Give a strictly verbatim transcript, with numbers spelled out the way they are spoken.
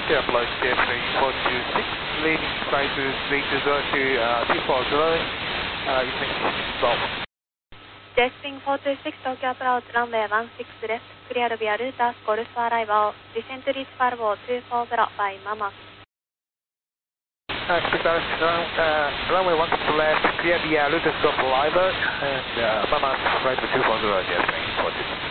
to approach Jetwing four two six, leading flight to three two zero to uh, two four zero, uh, using Golf. Jetwing four two six, Tokyo approach runway one six left, clear via Lotus Golf arrival, descend to reach Fargo two four zero by Mama. Uh, because, uh, runway one six left, clear via Lotus Golf arrival, and uh, Mama flight to two four zero, Jetwing four two six.